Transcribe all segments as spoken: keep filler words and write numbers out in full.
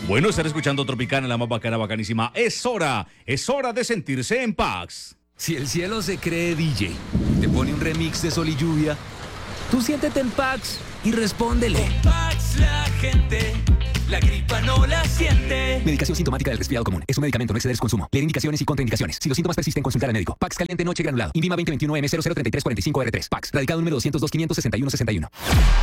Bueno, estar escuchando Tropicana, la más bacana, bacanísima. Es hora, es hora de sentirse en Pax. Si el cielo se cree D J, te pone un remix de Sol y Lluvia, tú siéntete en Pax y respóndele. Con Pax la gente, la gripa no la siente. Medicación sintomática del resfriado común. Es un medicamento, no exceder su consumo. Leer indicaciones y contraindicaciones. Si los síntomas persisten, consultar al médico. Pax caliente noche granulado. Invima veinte veintiuno M cero cero treinta y tres cuarenta y cinco R tres. Pax. Radicado número doscientos dos, quinientos sesenta y uno, sesenta y uno.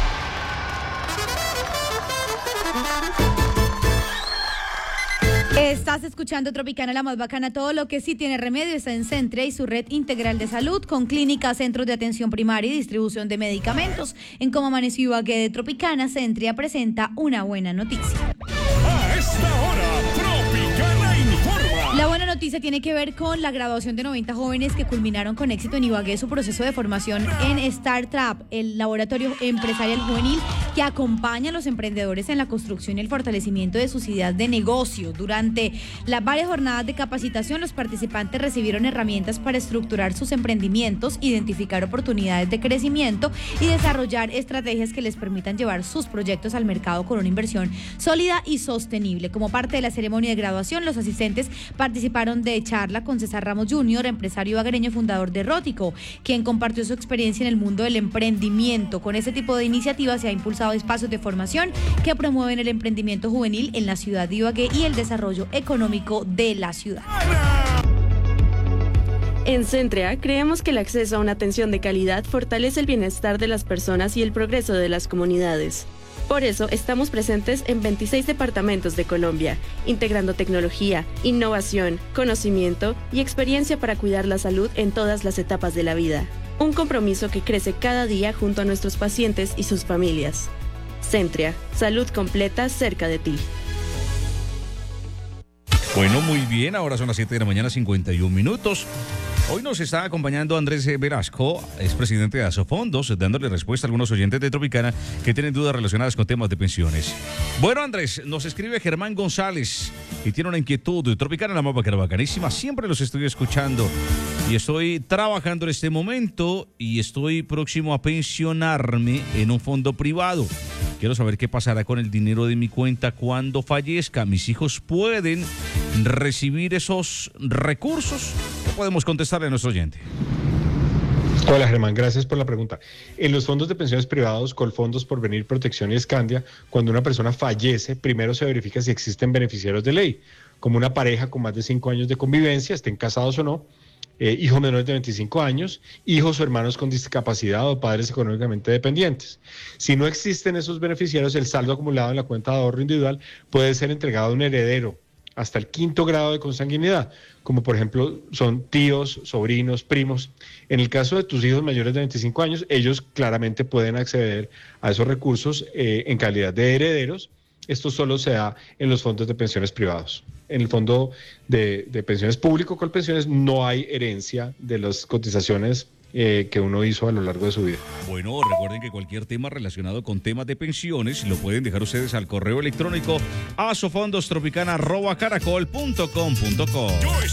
Estás escuchando Tropicana, la más bacana. Todo lo que sí tiene remedio está en Centria y su red integral de salud, con clínicas, centros de atención primaria y distribución de medicamentos. En Como Amaneció Ibagué de Tropicana, Centria presenta una buena noticia. A esta hora, Tropicana informa. La buena noticia tiene que ver con la graduación de noventa jóvenes que culminaron con éxito en Ibagué su proceso de formación en Startup, el laboratorio empresarial juvenil que acompaña a los emprendedores en la construcción y el fortalecimiento de sus ideas de negocio. Durante las varias jornadas de capacitación, los participantes recibieron herramientas para estructurar sus emprendimientos, identificar oportunidades de crecimiento y desarrollar estrategias que les permitan llevar sus proyectos al mercado con una inversión sólida y sostenible. Como parte de la ceremonia de graduación, los asistentes participaron de charla con César Ramos junior, empresario ibaguereño, fundador de Rótico, quien compartió su experiencia en el mundo del emprendimiento. Con este tipo de iniciativas se ha impulsado espacios de formación que promueven el emprendimiento juvenil en la ciudad de Ibagué y el desarrollo económico de la ciudad. En Centria creemos que el acceso a una atención de calidad fortalece el bienestar de las personas y el progreso de las comunidades. Por eso estamos presentes en veintiséis departamentos de Colombia, integrando tecnología, innovación, conocimiento y experiencia para cuidar la salud en todas las etapas de la vida. Un compromiso que crece cada día junto a nuestros pacientes y sus familias. Centria, salud completa cerca de ti. Bueno, muy bien, ahora son las siete de la mañana, cincuenta y un minutos. Hoy nos está acompañando Andrés Velasco, es presidente de Asofondos, dándole respuesta a algunos oyentes de Tropicana que tienen dudas relacionadas con temas de pensiones. Bueno, Andrés, nos escribe Germán González y tiene una inquietud de Tropicana, la más bacana, bacanísima. Siempre los estoy escuchando y estoy trabajando en este momento y estoy próximo a pensionarme en un fondo privado. Quiero saber qué pasará con el dinero de mi cuenta cuando fallezca. ¿Mis hijos pueden recibir esos recursos? ¿Qué podemos contestarle a nuestro oyente? Hola Germán, gracias por la pregunta. En los fondos de pensiones privados, Colfondos, Porvenir, Protección y Escandia, cuando una persona fallece, primero se verifica si existen beneficiarios de ley, como una pareja con más de cinco años de convivencia, estén casados o no, eh, hijos menores de veinticinco años, hijos o hermanos con discapacidad o padres económicamente dependientes. Si no existen esos beneficiarios, el saldo acumulado en la cuenta de ahorro individual puede ser entregado a un heredero hasta el quinto grado de consanguinidad, como por ejemplo son tíos, sobrinos, primos. En el caso de tus hijos mayores de veinticinco años, ellos claramente pueden acceder a esos recursos eh, en calidad de herederos. Esto solo se da en los fondos de pensiones privados. En el fondo de, de pensiones público, Colpensiones, no hay herencia de las cotizaciones Eh, que uno hizo a lo largo de su vida. Bueno, recuerden que cualquier tema relacionado con temas de pensiones lo pueden dejar ustedes al correo electrónico asofondostropicana arroba caracol punto com punto co.